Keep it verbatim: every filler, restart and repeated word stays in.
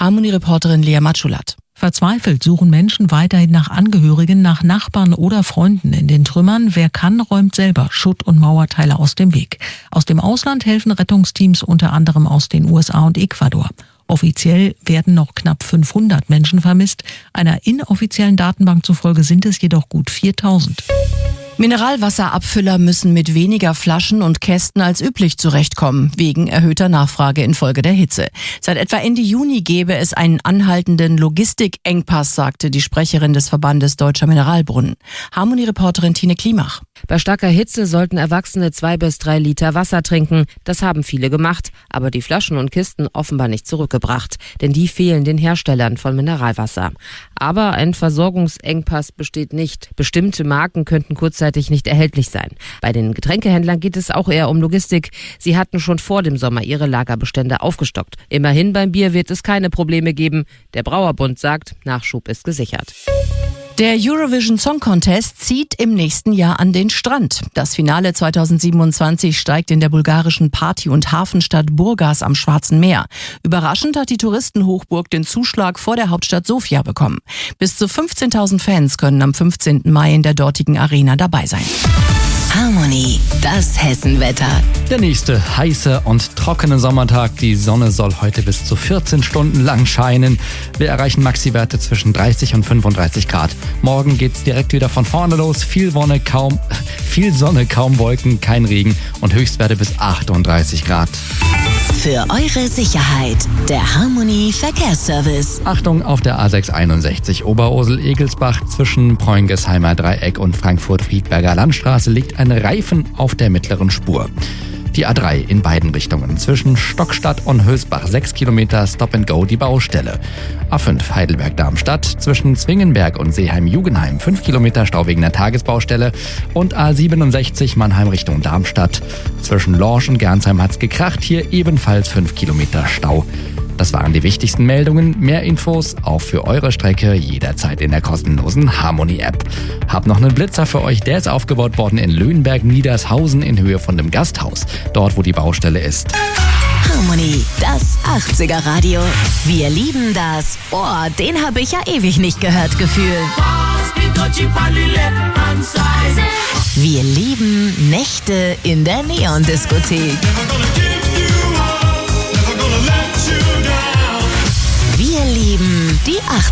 Harmonie-Reporterin Lea Matschulat. Verzweifelt suchen Menschen weiterhin nach Angehörigen, nach Nachbarn oder Freunden in den Trümmern. Wer kann, räumt selber Schutt- und Mauerteile aus dem Weg. Aus dem Ausland helfen Rettungsteams unter anderem aus den U S A und Ecuador. Offiziell werden noch knapp fünfhundert Menschen vermisst. Einer inoffiziellen Datenbank zufolge sind es jedoch gut viertausend. Mineralwasserabfüller müssen mit weniger Flaschen und Kästen als üblich zurechtkommen, wegen erhöhter Nachfrage infolge der Hitze. Seit etwa Ende Juni gäbe es einen anhaltenden Logistikengpass, sagte die Sprecherin des Verbandes Deutscher Mineralbrunnen. Harmonie-Reporterin Tine Klimach. Bei starker Hitze sollten Erwachsene zwei bis drei Liter Wasser trinken. Das haben viele gemacht, aber die Flaschen und Kisten offenbar nicht zurückgebracht, denn die fehlen den Herstellern von Mineralwasser. Aber ein Versorgungsengpass besteht nicht. Bestimmte Marken könnten kurzzeitig nicht erhältlich sein. Bei den Getränkehändlern geht es auch eher um Logistik. Sie hatten schon vor dem Sommer ihre Lagerbestände aufgestockt. Immerhin beim Bier wird es keine Probleme geben. Der Brauerbund sagt, Nachschub ist gesichert. Der Eurovision Song Contest zieht im nächsten Jahr an den Strand. Das Finale zweitausendsiebenundzwanzig steigt in der bulgarischen Party- und Hafenstadt Burgas am Schwarzen Meer. Überraschend hat die Touristenhochburg den Zuschlag vor der Hauptstadt Sofia bekommen. Bis zu fünfzehntausend Fans können am fünfzehnten Mai in der dortigen Arena dabei sein. Harmonie, das Hessenwetter. Der nächste heiße und trockene Sommertag. Die Sonne soll heute bis zu vierzehn Stunden lang scheinen. Wir erreichen Maxiwerte zwischen dreißig und fünfunddreißig Grad. Morgen geht's direkt wieder von vorne los. Viel Sonne, kaum, viel Sonne, kaum Wolken, kein Regen und Höchstwerte bis achtunddreißig Grad. Für eure Sicherheit, der Harmonie Verkehrsservice. Achtung auf der A sechshunderteinundsechzig Oberursel-Egelsbach zwischen Preungesheimer Dreieck und Frankfurt-Friedberger Landstraße liegt ein Reifen auf der mittleren Spur. Die A drei in beiden Richtungen zwischen Stockstadt und Hülsbach sechs Kilometer Stop and Go die Baustelle. A fünf Heidelberg-Darmstadt zwischen Zwingenberg und Seeheim-Jugenheim fünf Kilometer Stau wegen der Tagesbaustelle und A siebenundsechzig Mannheim Richtung Darmstadt zwischen Lorsch und Gernsheim hat's gekracht, hier ebenfalls fünf Kilometer Stau. Das waren die wichtigsten Meldungen. Mehr Infos auch für eure Strecke jederzeit in der kostenlosen Harmonie-App. Hab noch einen Blitzer für euch, der ist aufgebaut worden in Löhnberg-Niedershausen in Höhe von dem Gasthaus, dort wo die Baustelle ist. Harmonie, das achtziger Radio. Wir lieben das. Oh, den habe ich ja ewig nicht gehört, Gefühl. Wir lieben Nächte in der Neon-Diskothek. Wir lieben die achtziger.